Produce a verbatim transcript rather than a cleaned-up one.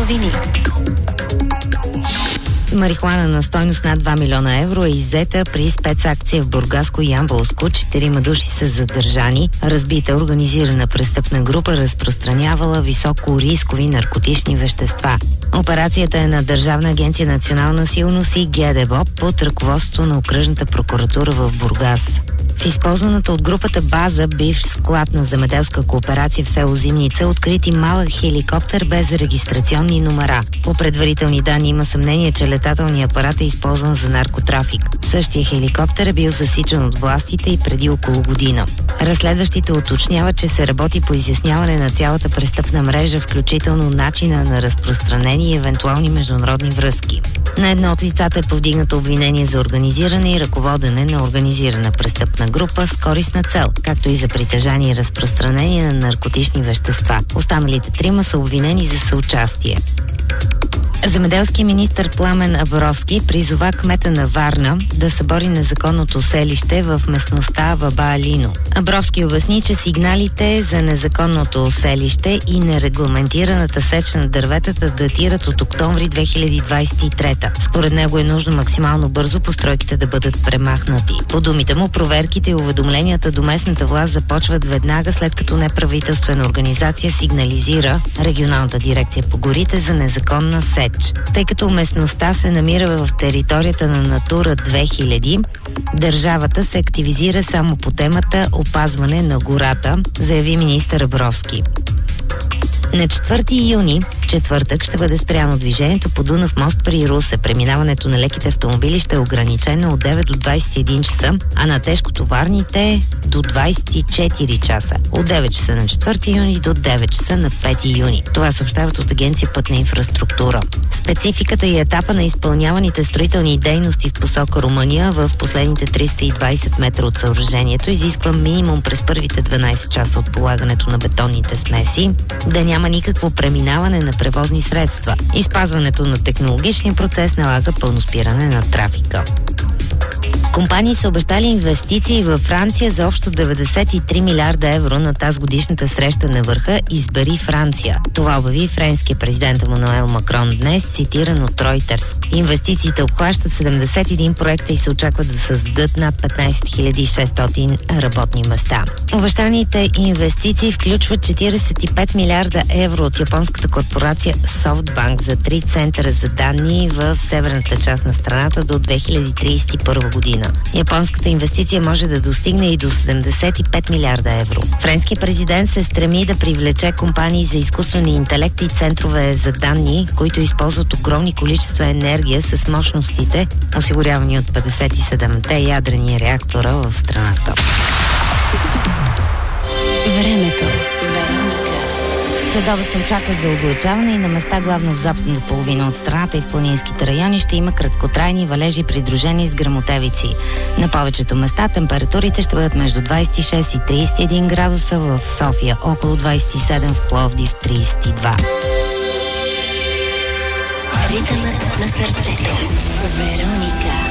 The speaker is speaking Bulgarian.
новини. Марихуана на стойност над два милиона евро е иззета при спецакция в Бургаско и Ямболско. Четирима души са задържани. Разбита организирана престъпна група разпространявала високорискови наркотични вещества. Операцията е на Държавна агенция национална сигурност и ГДБОП под ръководството на окръжната прокуратура в Бургас. В използваната от групата база, бивш склад на земеделска кооперация в село Зимница, открити малък хеликоптер без регистрационни номера. По предварителни данни има съмнение, че летателният апарат е използван за наркотрафик. Същия хеликоптер е бил засичан от властите и преди около година. Разследващите уточняват, че се работи по изясняване на цялата престъпна мрежа, включително начина на разпространение и евентуални международни връзки. На едно от лицата е повдигнато обвинение за организиране и ръководене на организирана престъпна група с користна цел, както и за притежание и разпространение на наркотични вещества. Останалите трима са обвинени за съучастие. Земеделски министър Пламен Абровски призова кмета на Варна да събори незаконното селище в местността Баба-Алино. Абровски обясни, че сигналите за незаконното селище и нерегламентираната сеч на дърветата датират от октомври две хиляди двадесет и трета. Според него е нужно максимално бързо постройките да бъдат премахнати. По думите му, проверките и уведомленията до местната власт започват веднага, след като неправителствена организация сигнализира Регионалната дирекция по горите за незаконна сеч. Тъй като местността се намира в територията на Натура две хиляди, държавата се активизира само по темата опазване на гората, заяви министър Абровски. На четвърти юни, четвъртък, ще бъде спряно движението по Дунав мост при Русе. Преминаването на леките автомобили ще е ограничено от девет до двадесет и един часа, а на тежкотоварните до двадесет и четири часа. От девет часа на четвърти юни до девет часа на пети юни. Това съобщават от Агенция Пътна инфраструктура. Спецификата и етапа на изпълняваните строителни дейности в посока Румъния в последните триста и двадесет метра от съоръжението изисква минимум през първите дванадесет часа от полагането на бетонните смеси да няма никакво преминаване на превозни средства. Изпазването на технологичния процес налага пълно спиране на трафика. Компании са обещали инвестиции във Франция за общо деветдесет и три милиарда евро на тази годишната среща на върха "Избери Франция". Това обяви френския президент Емануел Макрон днес, цитиран от Reuters. Инвестициите обхващат седемдесет и един проекта и се очакват да създадат над петнадесет хиляди и шестстотин работни места. Обещаните инвестиции включват четиридесет и пет милиарда евро от японската корпорация SoftBank за три центъра за данни в северната част на страната до две хиляди тридесет и първа година. Японската инвестиция може да достигне и до седемдесет и пет милиарда евро. Френският президент се стреми да привлече компании за изкуствени интелект и центрове за данни, които използват огромни количества енергия с мощностите, осигурявани от петдесет и седемте ядрени реактора в страната. Времето. Следобед се очаква за облачаване и на места, главно в западната половина от страната и в планинските райони, ще има краткотрайни валежи, придружени с гръмотевици. На повечето места температурите ще бъдат между двадесет и шест и тридесет и един градуса, в София около двадесет и седем, в Пловдив тридесет и два. Ритъмът на сърцето. Вероника.